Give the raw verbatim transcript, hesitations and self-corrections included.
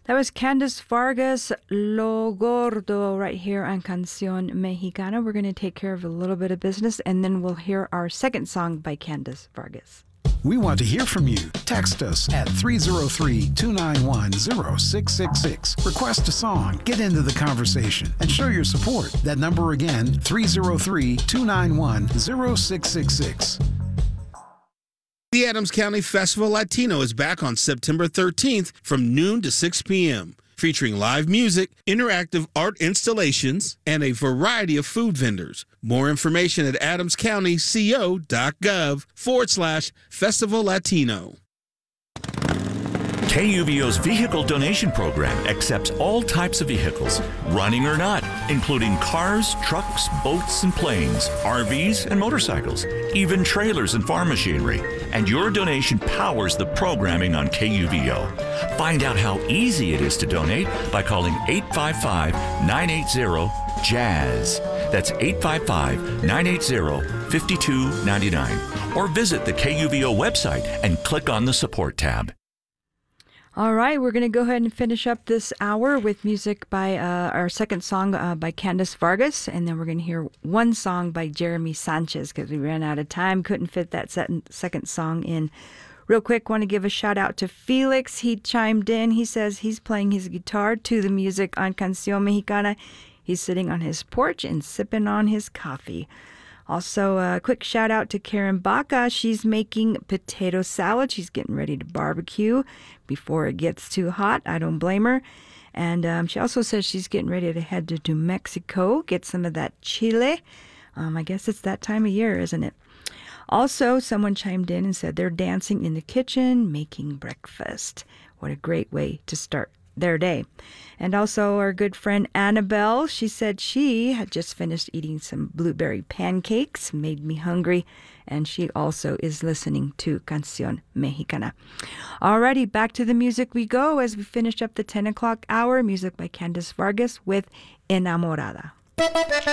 That was Candice Vargas, Lo Gordo, right here on Canción Mexicana. We're going to take care of a little bit of business, and then we'll hear our second song by Candice Vargas. We want to hear from you. Text us at three oh three, two nine one, oh six six six. Request a song, get into the conversation, and show your support. That number again, three oh three, two nine one, oh six six six. The Adams County Festival Latino is back on September thirteenth from noon to six p.m., featuring live music, interactive art installations, and a variety of food vendors. More information at adamscountyco.gov forward slash Festival Latino. K U V O's vehicle donation program accepts all types of vehicles, running or not, including cars, trucks, boats, and planes, R Vs, and motorcycles, even trailers and farm machinery. And your donation powers the programming on K U V O. Find out how easy it is to donate by calling eight five five, nine eight zero, JAZZ. That's eight five five, nine eight zero, five two nine nine. Or visit the K U V O website and click on the Support tab. All right, we're going to go ahead and finish up this hour with music by uh, our second song uh, by Candice Vargas, and then we're going to hear one song by Jeremy Sanchez because we ran out of time, couldn't fit that set- second song in. Real quick, want to give a shout out to Felix. He chimed in. He says he's playing his guitar to the music on Canción Mexicana. He's sitting on his porch and sipping on his coffee. Also, a quick shout out to Karen Baca. She's making potato salad. She's getting ready to barbecue before it gets too hot. I don't blame her. And um, she also says she's getting ready to head to New Mexico, get some of that chile. Um, I guess it's that time of year, isn't it? Also, someone chimed in and said they're dancing in the kitchen, making breakfast. What a great way to start their day. And also our good friend Annabelle, she said she had just finished eating some blueberry pancakes, made me hungry, and she also is listening to Canción Mexicana. Alrighty, back to the music we go as we finish up the ten o'clock hour. Music by Candice Vargas with Enamorada.